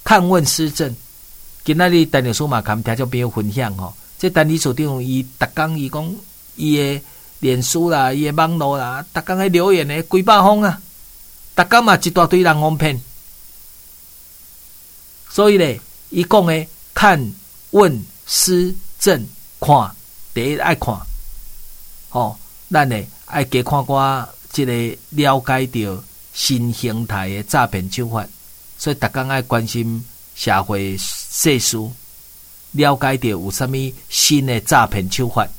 看问施政。今仔日陈律师嘛，跟听众朋友分享吼，这陈理事长伊逐工伊讲伊的脸书啦，伊的网络啦，逐工的留言的几百封啊，逐工嘛一大堆人哄骗。所以咧，伊讲的看问施政看，第一爱看，咱咧爱加看寡即个了解到新形态的诈骗手法，所以逐工爱关心社会世事，了解到有啥物新的诈骗手法。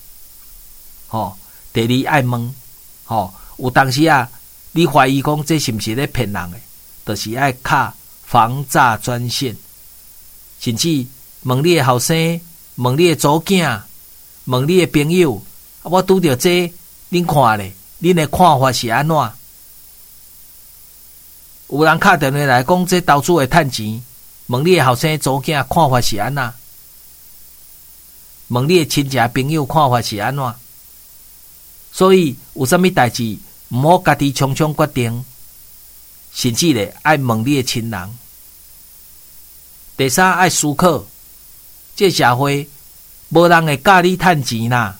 第二爱问，有当时啊，你怀疑讲这是毋是咧骗人的，就是爱敲防诈专线，甚至问你的后生，问你的祖囝，问你的朋友，我拄着这，恁看咧，恁的看法是安怎？有人敲电话来讲，这投资会趁钱，问你的后生祖囝看法是安怎？问你的亲戚朋友看法是安怎？所以有啥物代志，毋好家己匆匆决定，甚至咧爱问你的亲人。第三，爱思考，这社会无人会教你趁钱啦，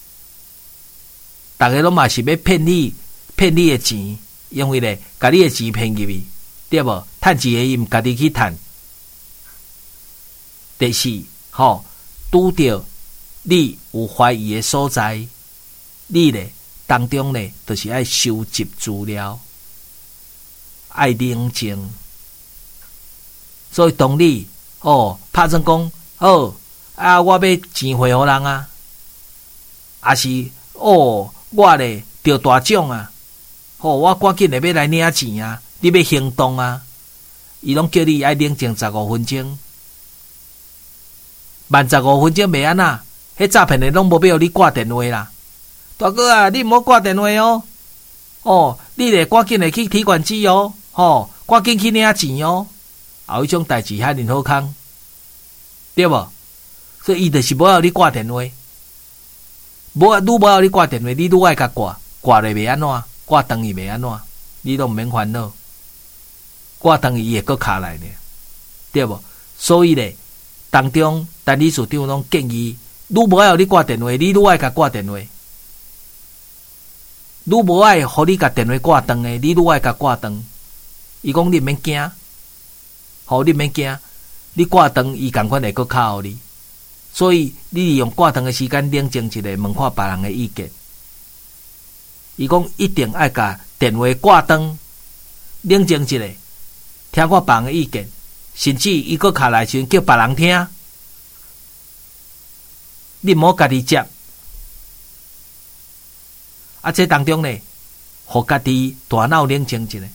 大家拢嘛是要骗你的钱，因为咧，甲你的钱骗入去，对无？趁钱的伊毋家己去趁。第四，拄着你有怀疑的所在，你咧当中咧，就是爱收集资料，爱冷静。所以当你拍算讲我要钱汇互人啊，也是我咧得大奖啊，我赶紧咧要来领钱啊，你要行动啊，伊拢叫你爱冷静15分钟，慢15分钟袂安那，迄诈骗的拢无必要你挂电话啦。大哥啊，你毋好挂电话哦，你咧赶紧咧去提款机哦，赶紧去领钱哦，迄种代志遐尔好康，对无？所以伊就是无要你挂电话，愈无要你挂电话，你愈爱甲挂咧袂安怎，挂断伊袂安怎，你都毋免烦恼，挂断伊会搁卡来呢，对无？所以咧，当中陈理事长拢建议，愈无要你挂电话，你愈爱甲挂电话。愈无爱互你甲电话挂断的，你愈爱甲挂断。伊讲你免惊，你免惊，你挂断伊共款会搁敲你。所以你利用挂断的时间冷静一下，问看别人的意见。伊讲一定爱甲电话挂断，冷静一下，听看别人的意见，甚至伊搁敲来时叫别人听，你毋好家己接。这当中呢，互家己大脑冷静一下。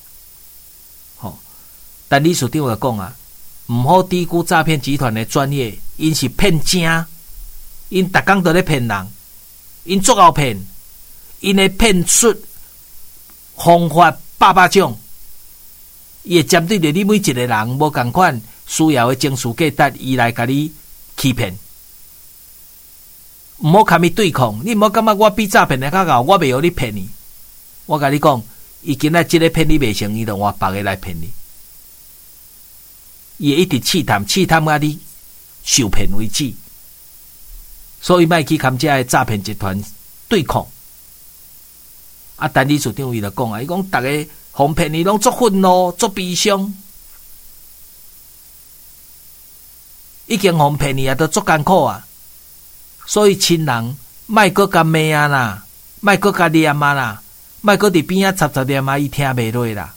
但理事长就讲啊，毋好低估诈骗集团的专业，因是骗精，因逐工都咧骗人，因足够骗，因的骗术方法百种，伊会针对着你每一个人无共款需要的情绪价值，伊来甲你欺骗。毋好甲伊对抗，你毋好感觉我比诈骗的较厚，我袂互你骗你。我甲你讲，伊今仔即个骗你袂成，伊就换别个来骗你。伊会一直试探甲你受骗为止。所以莫去甲这个诈骗集团对抗。陈理事长伊就讲啊，伊讲逐个哄骗你拢足愤怒、足悲伤，已经哄骗你啊，都足艰苦啊。所以亲人莫搁甲骂啊啦，莫搁甲念啊啦，莫搁伫边仔插念啊，伊听袂落啦。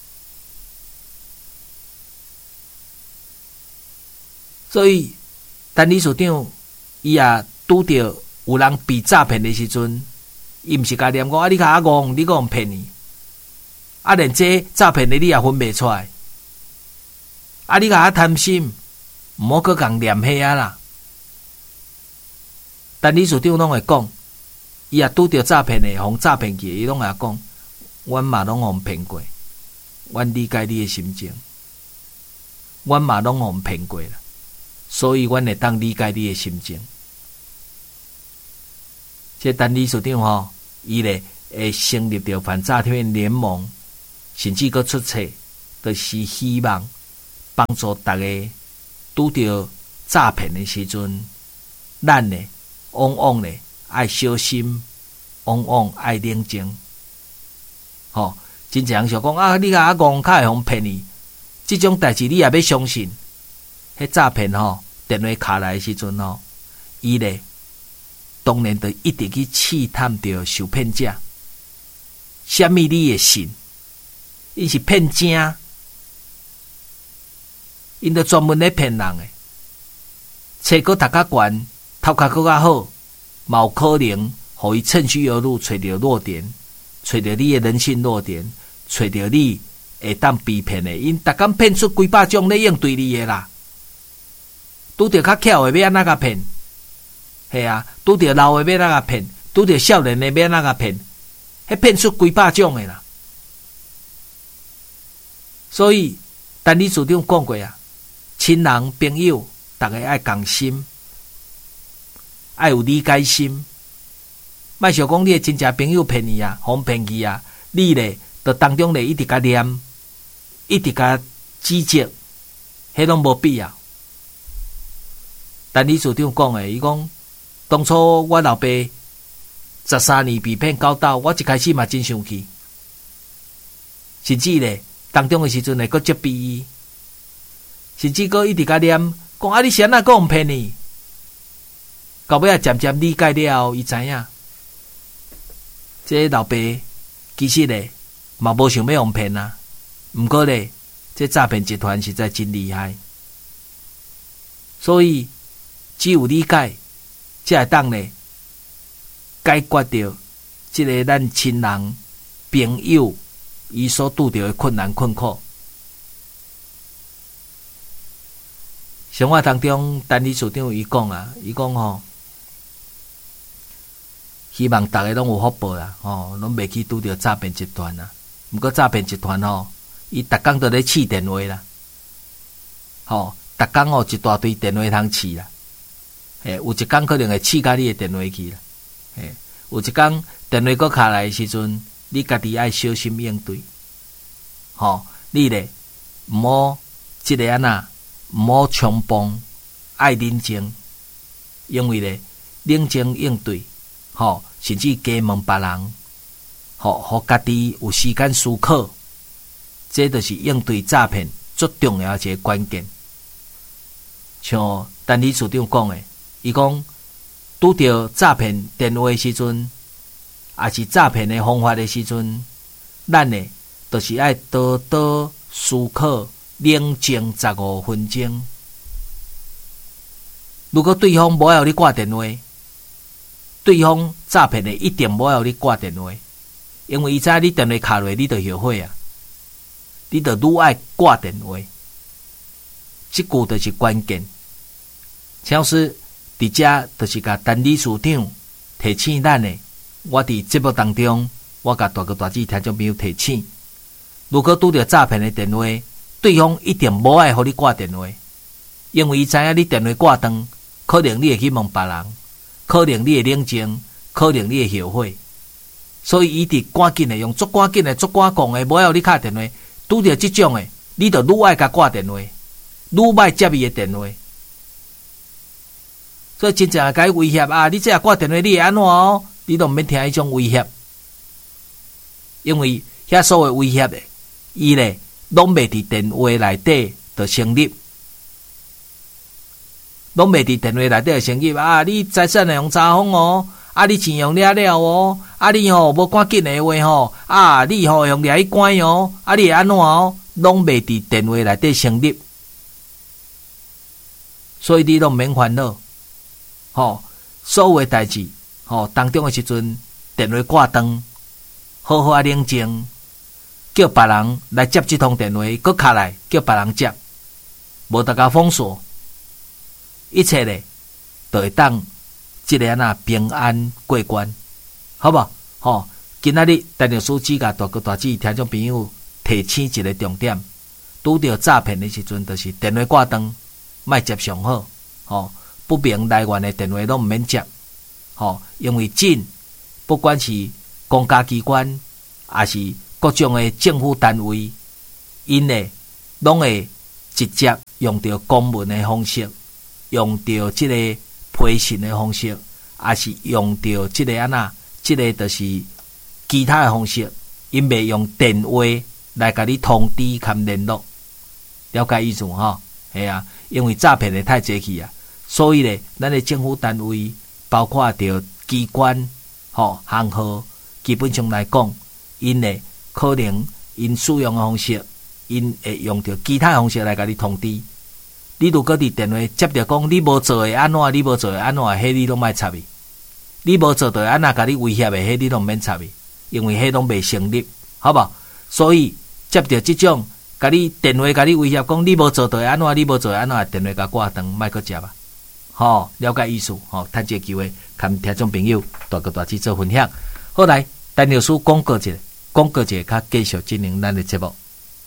所以陈理事长伊也拄着有人被诈骗的时阵，伊毋是甲念讲你甲我戆，你讲骗你，连这诈骗的你也分袂出来，你甲我贪心，毋好搁共念遐啦。陈理事长拢会讲，伊也拄着诈骗的，互诈骗去，伊拢会讲，阮嘛拢互骗过，阮理解你的心情，阮嘛拢互骗过啦，所以阮会当理解你的心情。这陈理事长伊咧会成立着反诈骗联盟，甚至搁出册，就是希望帮助大家拄到诈骗的时阵，咱呢往往呢爱小心，往往爱冷静。真侪人想讲啊，你甲戆较会互骗你，即种代志你也要相信。迄诈骗电话卡来的时阵伊咧当然就一直去试探着受骗者。啥物你会信？因是骗精，因就专门咧骗人诶。册阁读较悬，头壳阁较好，嘛有可能互伊趁虚而入，找着弱点，找着你诶人性弱点，找着你会当被骗诶。因逐工骗出几百种咧应对你诶啦。拄着较巧诶，要安怎甲骗？系啊，拄着老诶要安怎甲骗？拄着少年诶要安怎甲骗？迄骗出几百种诶啦。所以，陈理事长讲过啊，亲人朋友，大家爱共心，爱有理解心。莫想讲你诶真正朋友骗你啊，互骗去啊，你咧就当中咧一直甲念，一直甲指责，迄拢无必要。陈理事长讲诶，伊讲当初我老爸13年被骗9斗，我一开始嘛真生气，甚至咧当中诶时阵会阁责备伊，甚至阁一直甲念，讲啊你是安怎讲骗你？到尾啊渐渐理解了后，伊知影，这老爸其实咧嘛无想要互骗啊，毋过咧这诈骗集团实在真厉害，所以只有理解，才会当咧解决着即个咱亲人朋友伊所拄着的困难困苦。生活当中，陈理事长伊讲啊，伊讲希望大家拢有福报啦，拢袂去拄着诈骗集团啦。毋过诈骗集团伊逐工都咧试电话啦，逐工一大堆电话通试啦。有一工可能会试到你的电话去啦。有一工电话搁卡来的时阵，你家己爱小心应对。你咧毋好即个安那，毋好冲动，爱冷静，因为咧冷静应对，甚至加问别人，互家己有时间思考，这就是应对诈骗最重要的一个关键。像陈理事长讲的，伊讲拄着诈骗电话的时阵，也是诈骗的方法的时阵，咱呢就是爱多多思考，冷静15分钟。如果对方无要你挂电话，对方诈骗的一定无要你挂电话，因为伊知你电话卡落，你就后悔啊，你就愈爱挂电话。这句就是关键。像是伫遮就是甲陈理事长提醒咱的，我伫节目当中，我甲大哥大姐听众朋友提醒，如果拄着诈骗的电话，对方一定无爱互你挂电话，因为伊知影你电话挂断，可能你会去问别人，可能你会冷静，可能你会后悔，所以伊伫赶紧的用足赶紧的、足赶讲的，无爱互你敲电话，拄着即种的，你就愈爱甲挂电话，愈歹接伊的电话。所以真正甲伊威胁啊！你这下挂电话，你会安怎你都毋免听迄种威胁，因为遐所谓威胁的，伊咧拢袂伫电话内底就成立，拢袂伫电话内底就成立啊！你财产会用查封啊！你钱用了了你无赶紧的话你用掠去关啊！你会安怎拢袂伫电话内底成立，所以你拢免烦恼。所有的代志，当中的时阵，电话挂断，好好冷静，叫别人来接这通电话，搁卡来叫别人接，无大家封锁，一切咧就会当即个平安过关，好无？今仔日陈律师指甲大哥大姐听众朋友提醒一个重点，拄着诈骗的时阵，就是电话挂断，莫接上好，不明来源的电话拢毋免接，因为不管是公家机关，还是各种的政府单位，因呢拢会直接用到公文的方式，用到即个批信的方式，还是用到即个即个就是其他的方式，因袂用电话来甲你通知和联络，了解意思吼？系啊，因为诈骗的太济去啊，所以咧，咱的政府单位，包括着机关、行号，基本上来讲，因咧可能因使用的方式，因会用到其他方式来甲你通知。你如果伫电话接着讲，你无做的安怎，你无做的安怎，迄你拢莫插伊。你无做到安怎，甲你威胁的，迄你拢免插伊，因为迄拢袂成立，好无？所以接着即种，甲你电话甲你威胁讲，你无做到安怎，你无做安怎，电话甲挂断，莫搁接啊。了解意思，趁这个机会，跟听众朋友大哥大姐做分享。好来，陈律师广告一下，较继续进行咱的节目。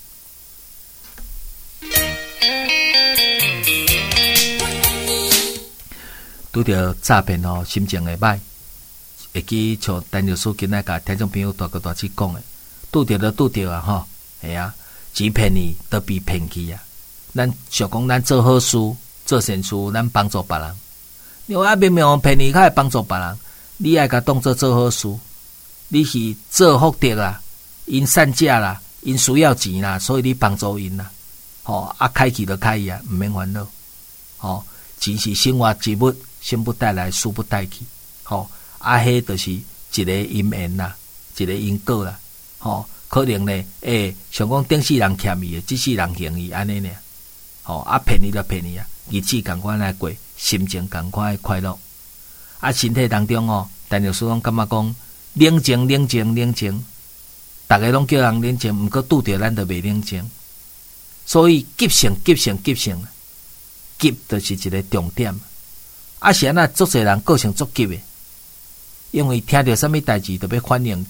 拄着诈骗心情会歹，会记像陈律师今仔甲听众朋友大哥大姐讲的，拄着啊系啊，钱骗你都比骗去啊。咱想讲咱做好事、做善事，咱帮助别人。你话明明骗你，较会帮助别人，你爱甲当做好事，你是做福德啦，因善假啦，因需要钱啦，所以你帮助因啦。开去就开去啊，毋免烦恼。钱是生活之物，生不带来，死不带去。迄就是一个因缘啦，一个因果啦。可能呢，想讲顶世人欠伊的，即世人还伊安尼呢。骗你就骗你啊，日子共款来过，心情共款的快乐。身体当中陈律师拢感觉讲冷静，大家拢叫人冷静，毋过拄着咱就袂冷静。所以急性，急就是一个重点。是安那足侪人个性足急的，因为听到什么代志就要反应，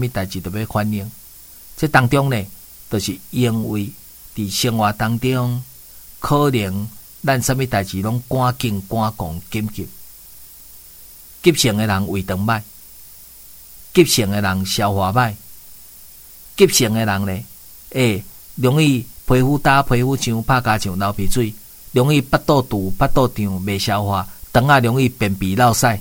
这当中呢，就是因为伫生活当中，可能咱什么代志拢赶紧、紧急。急性的人胃肠歹，急性的人消化歹，急性的人呢，容易皮肤打、皮肤痒、拍加痒、流鼻水，容易腹肚肚、腹肚胀、袂消化，肠仔容易便秘落屎。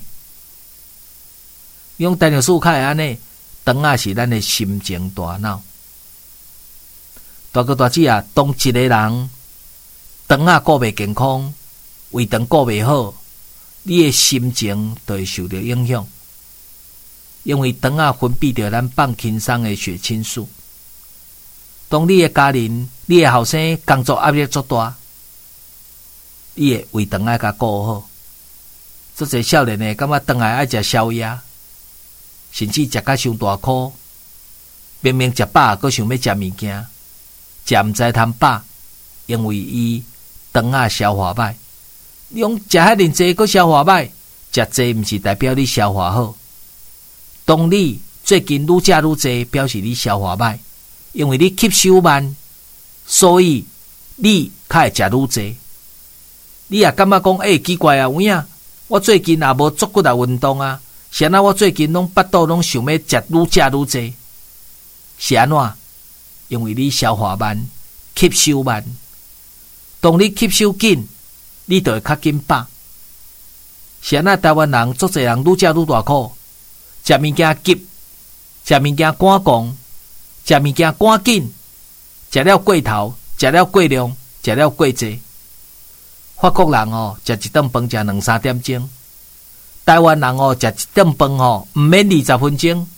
用陈律师较会安尼，肠仔是咱的心情大脑。大哥大姐啊，当一个人肠仔顾袂健康，胃肠顾袂好，你的心情就会受到影响。因为肠仔分泌着咱放轻松的血清素。当你的家人、你的后生工作压力足大，你的胃肠爱甲顾好。足侪少年的感觉肠来爱食宵夜，甚至食甲伤大箍，明明食饱，阁想要食物件，食毋知通饱，因为伊肠仔消化歹。你讲食遐尼济，阁消化歹，食济毋是代表你消化好。当你最近愈食愈济，表示你消化歹，因为你吸收慢，所以你较会食愈济。你也感觉讲，奇怪啊，有影，我最近也无做骨力运动啊，是安怎我最近拢腹肚拢想要愈食愈济，是安怎？因为你消化慢，吸收慢。当你吸收紧，你就会较紧饱。是安怎？台湾人足侪人愈食愈大苦，食物件急，食物件赶工，食物件赶紧，食了过头，食了过量，食了过济。法国人食一顿饭食2-3点钟，台湾人食一顿饭毋免20分钟。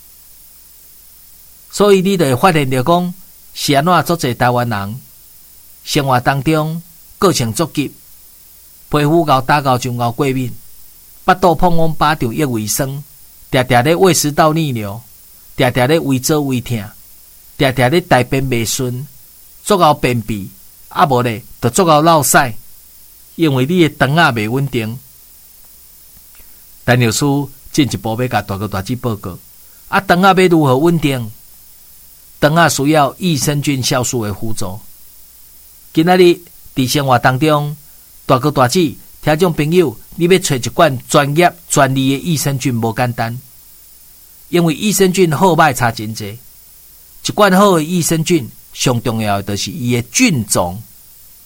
所以你就会发现着讲，是安怎足侪台湾人生活当中个性足急，皮肤咬打咬就咬过敏，腹肚碰往巴掌液胃酸，常常咧胃食道逆流，常常咧胃做胃痛，常常咧大便袂顺，足够便秘，无咧就足够落屎。因为你的肠仔袂稳定。陈律师进一步要甲大哥大姐报告，肠仔要如何稳定？肠仔需要益生菌酵素的辅助。今仔日伫生活当中，大哥大姐、听众朋友，你要找一罐专业专利的益生菌无简单，因为益生菌好歹差真济。一罐好的益生菌，上重要的就是伊的菌种。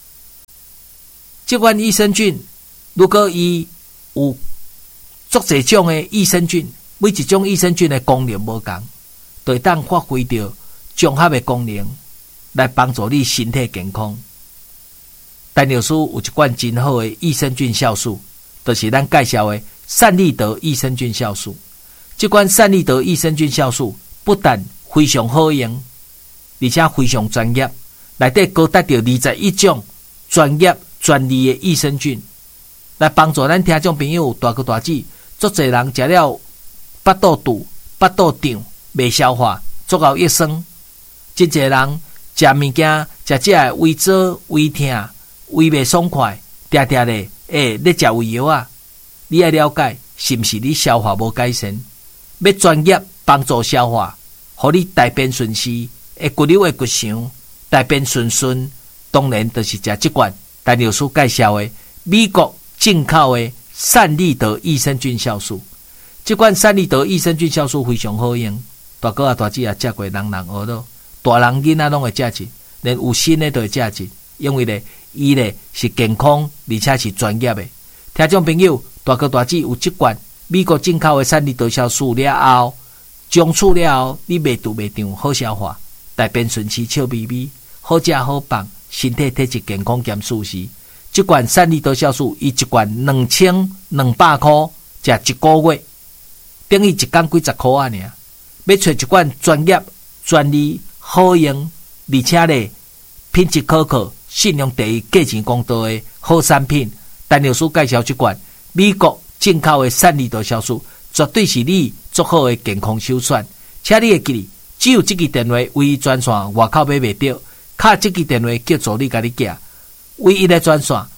这款益生菌，如果伊有足侪种的益生菌，每一种益生菌的功能无同，就会当发挥到综合的功能，来帮助你身体健康。陈老师有一款真好的益生菌酵素，就是咱介绍的善利德益生菌酵素。这款善利德益生菌酵素不但非常好用，而且非常专业，内底高达到21种专业专利的益生菌，来帮助咱听众朋友大哥大姐，足侪人食了腹肚肚、腹肚胀、袂消化，足够益生。真侪人食物件食的胃灼、胃痛、胃袂爽快，定定咧，咧食胃药啊！你要了解，是不是你消化无改善？要专业帮助消化，互你大便顺时，会骨溜的骨肠，大便顺顺。当然，就是食这款陈老师介绍的美国进口的善利德益生菌酵素。这款善利德益生菌酵素非常好用，大哥啊大姐啊食过，人人学到，大人囡仔拢会食起，连有心的都会食起，因为咧，伊咧是健康而且是专业的。听众朋友，大哥大姐有这款美国进口的善利德酵素了后，将处了后，你袂肚袂胀，好消化，大便顺时，笑眯眯，好食好放，身体体质健康兼舒适。这款善利德酵素，伊一罐2200块，食一个月，等于一天几十块啊！尔，要找一罐专业、专利、好用，而且咧品质可靠、信用第一、价钱公道的好产品。陈老师介绍这款美国进口的善利德酵素，绝对是你足好的健康首选。请你会记得，只有这个电话唯一专线，外口买袂到，卡这个电话叫助理甲你寄。唯一的专线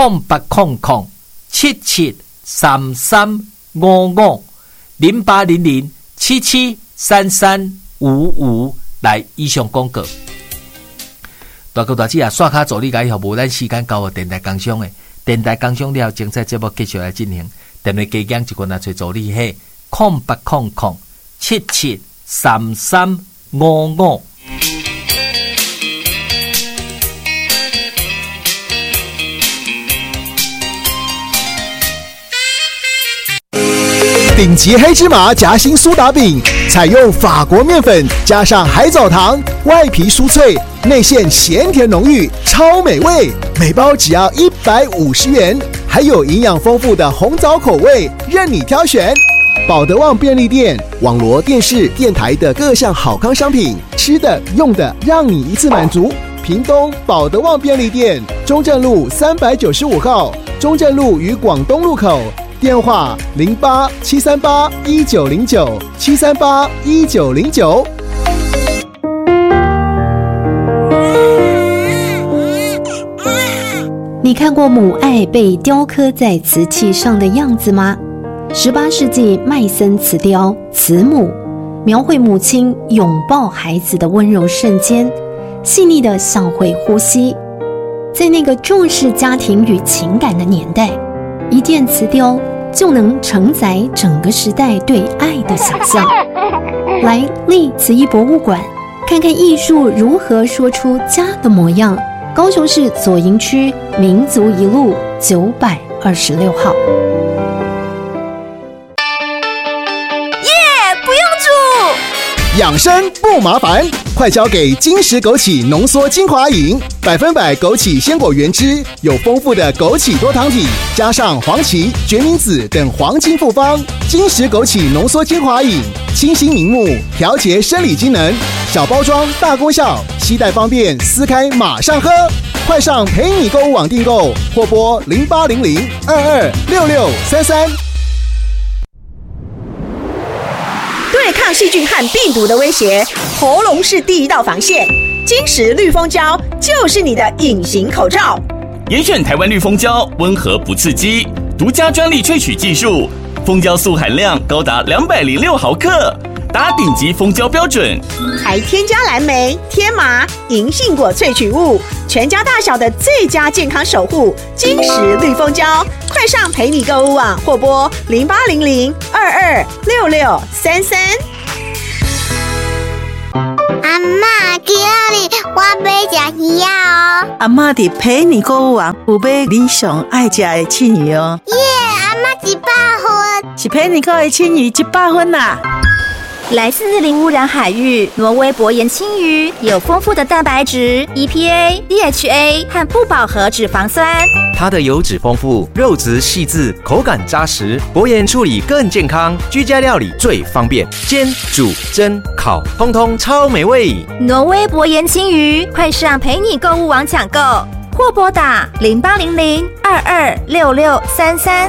08007733550800773355来以上广告。大哥大姐啊，刷卡助理甲你服务，咱时间到了电台工商的。电台工商了，精彩节目继续来进行。电话加减一群来找助理嘿，0800773355。 顶级黑芝麻夹心苏打饼，采用法国面粉加上海藻糖，外皮酥脆，内馅咸甜浓郁，超美味。每包只要150元，还有营养丰富的红枣口味，任你挑选。保德旺便利店网罗电视、电台的各项好康商品，吃的、用的，让你一次满足。屏东保德旺便利店，中正路395号，中正路与广东路口。电话08-738-1909，738-1909。 你看过母爱被雕刻在瓷器上的样子吗？18世纪麦森瓷雕慈母，描绘母亲拥抱孩子的温柔瞬间，细腻的像会呼吸。在那个重视家庭与情感的年代，一件瓷雕就能承载整个时代对爱的想象。来历慈艺博物馆看看艺术如何说出家的模样。高雄市左营区民族一路926号。 不用煮， 养生不麻烦，快交给金石枸杞浓缩精华饮，100%枸杞鲜果原汁，有丰富的枸杞多糖体，加上黄芪、决明子等黄金复方。金石枸杞浓缩精华饮，清新明目，调节生理机能，小包装大功效，携带方便，撕开马上喝。快上陪你购物网订购，或拨0800226633。 对抗细菌和病毒的威胁，喉咙是第一道防线。金石绿蜂胶就是你的隐形口罩。 严选台湾绿蜂胶，温和不刺激，独家专利萃取技术，蜂胶素含量高达206毫克，达顶级蜂胶标准， 还添加蓝莓、天麻、银杏果萃取物，全家大小的最佳健康守护。金石绿蜂胶，快上陪你购物网或拨0800226633。 阿嬷，今仔日我要吃鱼哦。 阿嬷伫陪你购物网有买你上爱吃的青鱼哦。 耶，阿嬷100分， 是陪你购的青鱼100分啦。 来自零污染海域，挪威薄盐青鱼有丰富的蛋白质、EPA、DHA 和不饱和脂肪酸。 它的油脂丰富，肉质细致，口感扎实，薄盐处理更健康，居家料理最方便，煎、煮、蒸、烤，通通超美味。 挪威薄盐青鱼，快上陪你购物网抢购，或拨打0800226633。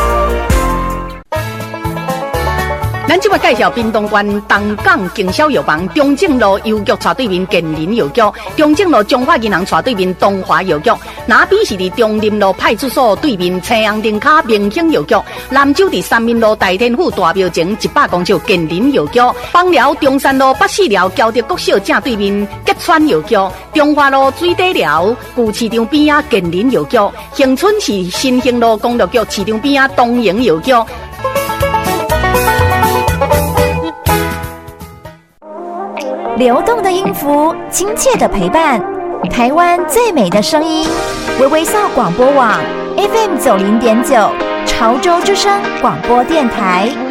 咱即摆介绍屏东县东港经销药房中正路邮局斜对面健林药局，中正路中华银行斜对面东华药局，南边是伫中林路派出所对面青阳灯卡明兴药局，南州伫三民路大天府大庙前100公尺健林药局，枋寮中山路北四寮交德国小正对面吉川药局，中华路水底寮旧市场边仔健林药局，恒春是新兴路公路局市场边仔东营药局。 流动的音符，亲切的陪伴，台湾最美的声音，微微笑广播网 FM 90.9，潮州之声广播电台。